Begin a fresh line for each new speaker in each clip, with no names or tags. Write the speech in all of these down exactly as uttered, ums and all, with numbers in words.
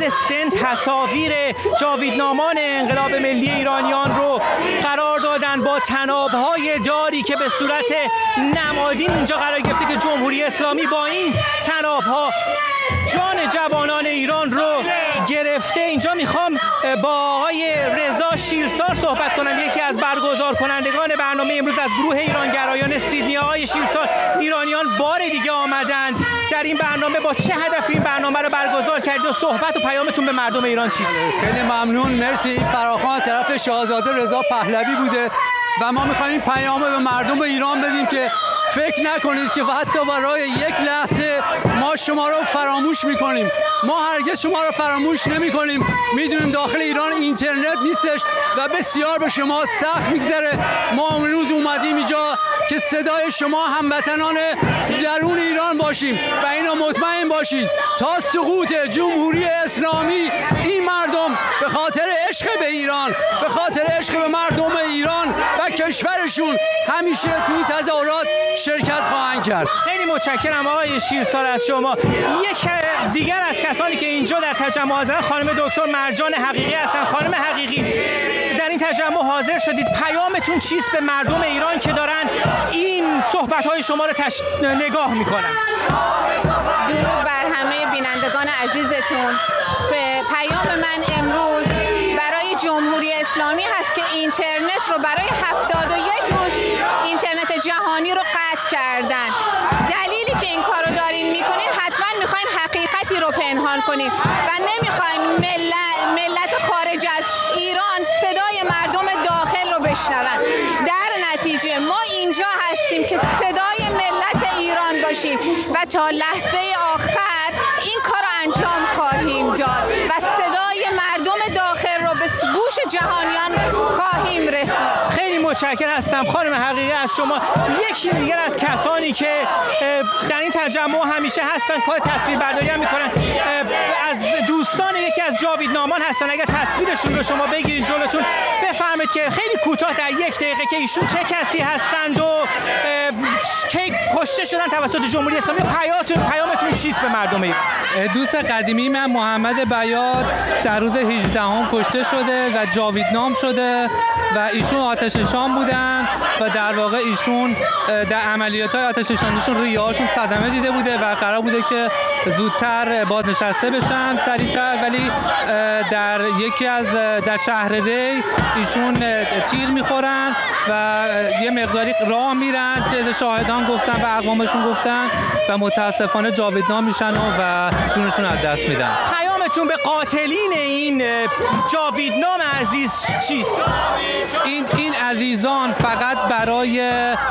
محل سن تصاویر جاویدنامان انقلاب ملی ایرانیان رو قرار دادن با طناب‌های داری که به صورت نمادین اینجا قرار گرفته که جمهوری اسلامی با این طناب‌ها جان جوانان ایران رو گرفته. اینجا میخوام با آقای رضا شیرسار صحبت کنم، یکی از برگزار کنندگان برنامه امروز از گروه ایرانگرایان سیدنی. آقای شیرسار، ایرانیان بار دیگه آمدند در این برنامه، با چه هدف این برنامه رو برگزار کردید و صحبت و پیامتون به مردم ایران چی؟
خیلی ممنون، مرسی. فراخوان طرف شاهزاده رضا پهلوی بوده و ما میخوایم این پیام به مردم ایران بدیم که فکر نکنید که حتی برای یک لحظه ما شما رو فراموش میکنیم. ما هرگز شما رو فراموش نمیکنیم. میدونیم داخل ایران اینترنت نیستش و بسیار به شما سخت میگذره. ما امروز اومدیم اینجا که صدای شما هموطنان درون ایران باشیم و اینو مطمئن باشید تا سقوط جمهوری اسلامی این مردم به خاطر عشق به ایران، به خاطر عشق به مردم ایران و کشورشون همیشه توی تظاهرات شرکت خواهند کرد.
خیلی متشکرم آقای شیرسار از شما. یک دیگر از کسانی که اینجا در تجمع حاضرن خانم دکتر مرجان حقیقی هستن. خانم حقیقی، در این تجمع حاضر شدید، پیامتون چیست به مردم ایران که دارن این صحبت‌های شما رو تش... نگاه میکنن؟
درود بر همه بینندگان عزیزتون. به پیام من امروز برای جمهوری اسلامی هست که اینترنت رو برای هفتاد و یک روز اینترنت جهانی رو قطع کردن. دلیلی که این کارو دارین میکنین، حتما میخواین حقیقتی رو پنهان کنین و نمیخواین ملت, ملت خارج از ایران صدای مردم داخل رو بشنون. در نتیجه ما اینجا هستیم که صدای ملت ایران باشیم و تا لحظه آخر این کار رو انجام خواهیم داد و صدای مردم داخل رو به گوش جهانیان خواهیم رسوند.
خیلی متشکرم هستم خانم حقیقی از شما. یکی دیگر از کسانی که در این تجمع همیشه هستن، کار تصویربرداری هم میکنن، از دوستان یکی از جاویدنامان هستن. اگر تصویرشون رو شما بگیرید جلوتون، بفرمایید که خیلی کوتاه در یک دقیقه که ایشون چه کسی هستند و که کشته شدن توسط جمهوری اسلامی. پیامتون پیامتون چیست به مردم ایران؟
دوست قدیمی من محمد بیات در روز هجدهم کشته شده و جاویدنام شده و ایشون آتش نشان بودن و در واقع ایشون در عملیات‌های آتش نشانیشون ریه‌هاشون صدمه دیده بوده و قرار بوده که زودتر بازنشسته بشن سریعتر، ولی در یکی از در شهر ری ایشون تیر میخورن و یه مقداری راه میرن که شاهدان گفتن و اقوامشون گفتن و متاسفانه جاویدنام میشن و جونشون از دست میدن.
پیامتون به قاتلین این جاویدنام عزیز چیست؟
این این عزیزان فقط برای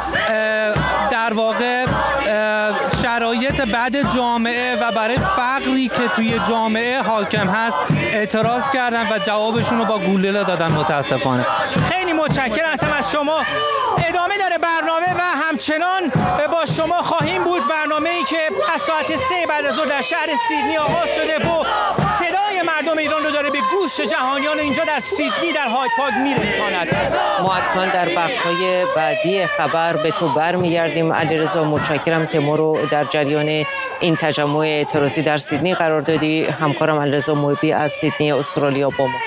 در واقع شرایط بد جامعه و برای فقری که توی جامعه حاکم هست اعتراض کردن و جوابشون رو با گلوله دادن متاسفانه.
خیلی متشکرم هستم از شما. ادامه داره برنامه و همچنان با شما خواهیم بود. برنامه‌ای که از ساعت سه بعد از ظهر در شهر سیدنی آغاز شده و صدای مردم ایران رو داره به گوش جهانیان اینجا در سیدنی در هاید پارک میرساند.
ما حتما در بخش‌های بعدی خبر به تو برمیگردیم. علیرضا متشکرم که ما رو در جریان این تجمع اعتراضی در سیدنی قرار دادی. همکارم علیرضا محبی از سیدنی استرالیا با ما.